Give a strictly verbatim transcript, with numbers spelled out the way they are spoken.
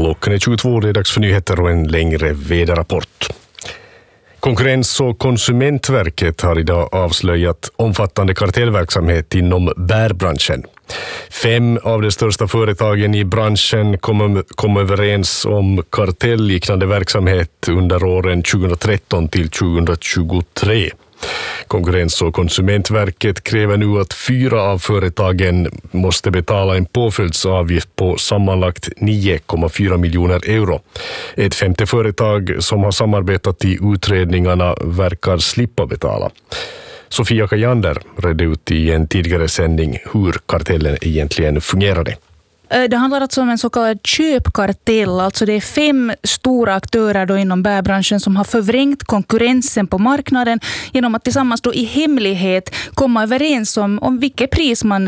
Klockan är tjugotvå, det är dags för nyheter och en längre väderrapport. Konkurrens- och konsumentverket har idag avslöjat omfattande kartellverksamhet inom bärbranschen. Fem av de största företagen i branschen kom, kom överens om kartellliknande verksamhet under åren tjugohundratretton till tjugohundratjugotre. Konkurrens- och konsumentverket kräver nu att fyra av företagen måste betala en påföljdsavgift på sammanlagt nio komma fyra miljoner euro. Ett femte företag som har samarbetat i utredningarna verkar slippa betala. Sofia Kajander redde ut i en tidigare sändning hur kartellen egentligen fungerade. Det handlar alltså om en så kallad köpkartell, alltså det är fem stora aktörer då inom bärbranschen som har förvrängt konkurrensen på marknaden genom att tillsammans då i hemlighet komma överens om, om vilket pris man